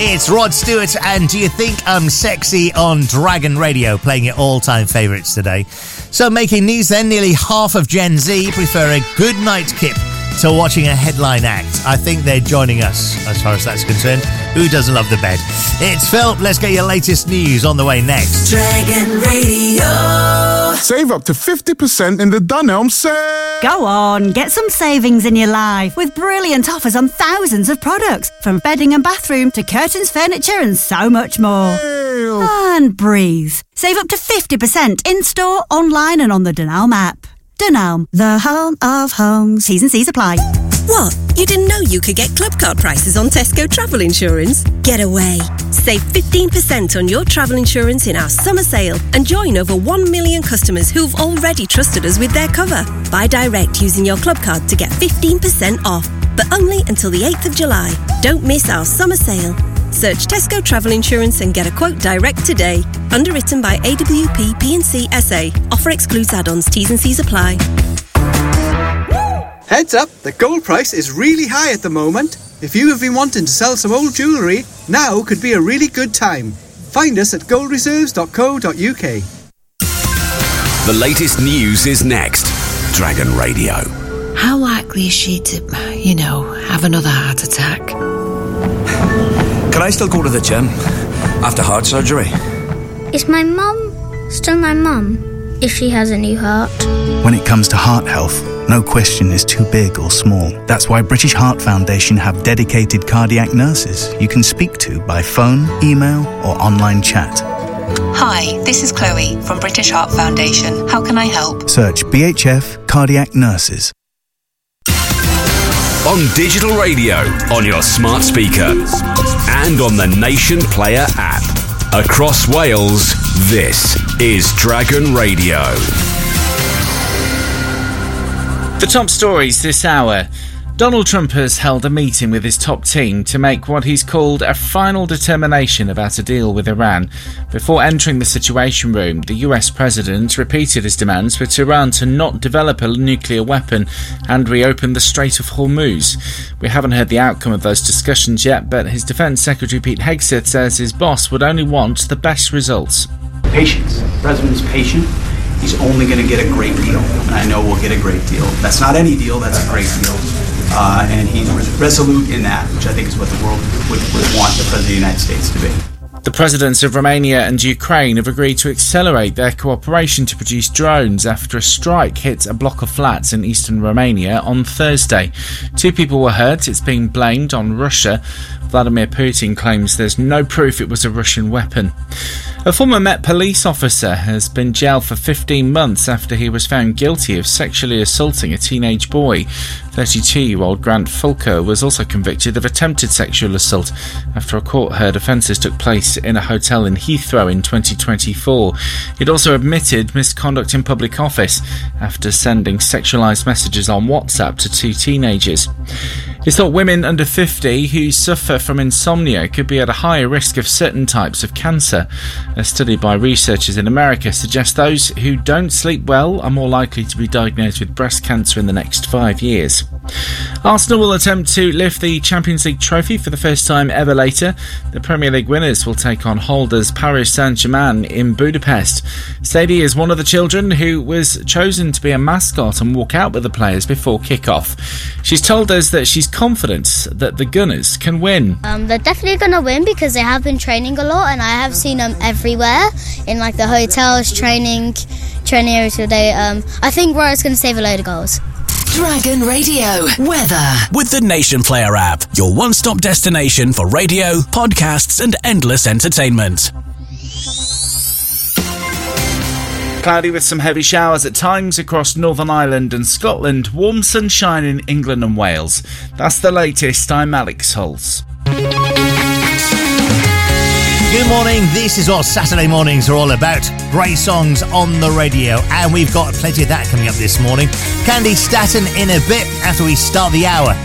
It's Rod Stewart and Do You Think I'm Sexy on Dragon Radio, playing your all-time favourites today. So making news then, nearly half of Gen Z prefer a good night kip to watching a headline act. I think they're joining us as far as that's concerned. Who doesn't love the bed? It's Phil. Let's get your latest news on the way next. Dragon Radio. Save up to 50% in the Dunelm sale. Go on, get some savings in your life with brilliant offers on thousands of products, from bedding and bathroom to curtains, furniture and so much more. Sale. And breathe. Save up to 50% in-store, online and on the Dunelm app. Dunelm, the home of homes. T's and C's apply. What? You didn't know you could get club card prices on Tesco travel insurance? Get away. Save 15% on your travel insurance in our summer sale and join over 1 million customers who've already trusted us with their cover. Buy direct using your club card to get 15% off, but only until the 8th of July. Don't miss our summer sale. Search Tesco Travel Insurance and get a quote direct today. Underwritten by AWP P&C SA. Offer excludes add-ons. T's and C's apply. Heads up, the gold price is really high at the moment. If you have been wanting to sell some old jewellery, now could be a really good time. Find us at goldreserves.co.uk. The latest news is next. Dragon Radio. How likely is she to, have another heart attack? Can I still go to the gym after heart surgery? Is my mum still my mum if she has a new heart? When it comes to heart health, no question is too big or small. That's why British Heart Foundation have dedicated cardiac nurses you can speak to by phone, email or online chat. Hi, this is Chloe from British Heart Foundation. How can I help? Search BHF Cardiac Nurses. On digital radio, on your smart speaker, and on the Nation Player app. Across Wales, this is Dragon Radio. The top stories this hour. Donald Trump has held a meeting with his top team to make what he's called a final determination about a deal with Iran. Before entering the Situation Room, the US president repeated his demands for Tehran to not develop a nuclear weapon and reopen the Strait of Hormuz. We haven't heard the outcome of those discussions yet, but his Defence Secretary Pete Hegseth says his boss would only want the best results. Patience. The president's patient. He's only going to get a great deal, and I know we'll get a great deal. That's not any deal, that's a great deal. And he's resolute in that, which I think is what the world would want the President of the United States to be. The presidents of Romania and Ukraine have agreed to accelerate their cooperation to produce drones after a strike hit a block of flats in eastern Romania on Thursday. 2 people were hurt. It's being blamed on Russia. Vladimir Putin claims there's no proof it was a Russian weapon. A former Met police officer has been jailed for 15 months after he was found guilty of sexually assaulting a teenage boy. 32-year-old Grant Fulker was also convicted of attempted sexual assault after a court-heard offences took place in a hotel in Heathrow in 2024. He'd also admitted misconduct in public office after sending sexualised messages on WhatsApp to 2 teenagers. It's thought women under 50 who suffer from insomnia could be at a higher risk of certain types of cancer. A study by researchers in America suggests those who don't sleep well are more likely to be diagnosed with breast cancer in the next 5 years. Arsenal will attempt to lift the Champions League trophy for the first time ever later. The Premier League winners will take on holders Paris Saint-Germain in Budapest. Sadie is one of the children who was chosen to be a mascot and walk out with the players before kick-off. She's told us that she's confident that the Gunners can win. They're definitely going to win because they have been training a lot, and I have seen them everywhere in the hotels, training areas today. I think Roy's going to save a load of goals. Dragon Radio weather with the Nation Player app, your one-stop destination for radio, podcasts and endless entertainment. Cloudy with some heavy showers at times across Northern Ireland and Scotland. Warm sunshine in England and Wales. That's the latest. I'm Alex Holtz. Good morning. This is what Saturday mornings are all about. Great songs on the radio. And we've got plenty of that coming up this morning. Candy Staton in a bit after we start the hour